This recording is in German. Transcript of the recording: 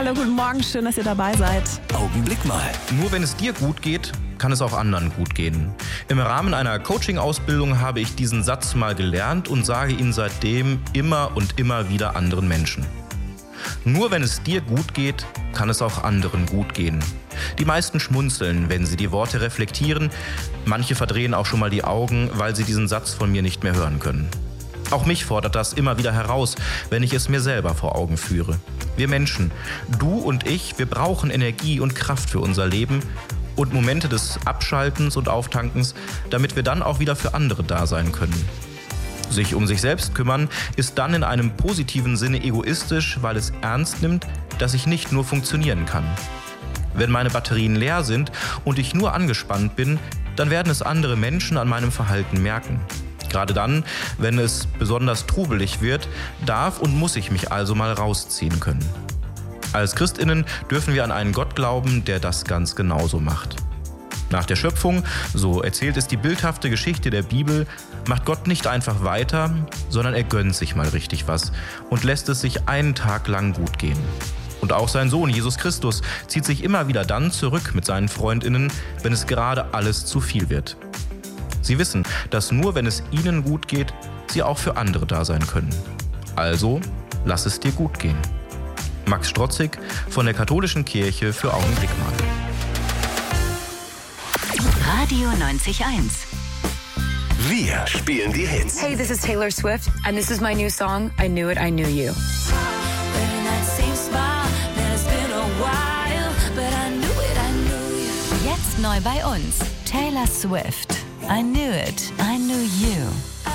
Hallo, guten Morgen, schön, dass ihr dabei seid. Augenblick mal. Nur wenn es dir gut geht, kann es auch anderen gut gehen. Im Rahmen einer Coaching-Ausbildung habe ich diesen Satz mal gelernt und sage ihn seitdem immer und immer wieder anderen Menschen. Nur wenn es dir gut geht, kann es auch anderen gut gehen. Die meisten schmunzeln, wenn sie die Worte reflektieren. Manche verdrehen auch schon mal die Augen, weil sie diesen Satz von mir nicht mehr hören können. Auch mich fordert das immer wieder heraus, wenn ich es mir selber vor Augen führe. Wir Menschen, du und ich, wir brauchen Energie und Kraft für unser Leben und Momente des Abschaltens und Auftankens, damit wir dann auch wieder für andere da sein können. Sich um sich selbst kümmern ist dann in einem positiven Sinne egoistisch, weil es ernst nimmt, dass ich nicht nur funktionieren kann. Wenn meine Batterien leer sind und ich nur angespannt bin, dann werden es andere Menschen an meinem Verhalten merken. Gerade dann, wenn es besonders trubelig wird, darf und muss ich mich also mal rausziehen können. Als ChristInnen dürfen wir an einen Gott glauben, der das ganz genauso macht. Nach der Schöpfung, so erzählt es die bildhafte Geschichte der Bibel, macht Gott nicht einfach weiter, sondern er gönnt sich mal richtig was und lässt es sich einen Tag lang gut gehen. Und auch sein Sohn Jesus Christus zieht sich immer wieder dann zurück mit seinen FreundInnen, wenn es gerade alles zu viel wird. Sie wissen, dass nur wenn es ihnen gut geht, sie auch für andere da sein können. Also, lass es dir gut gehen. Max Strotzig von der Katholischen Kirche für Augenblick mal. Radio 90.1. Wir spielen die Hits. Hey, this is Taylor Swift, and this is my new song, I Knew It, I Knew You. Jetzt neu bei uns. Taylor Swift. I Knew It, I Knew You.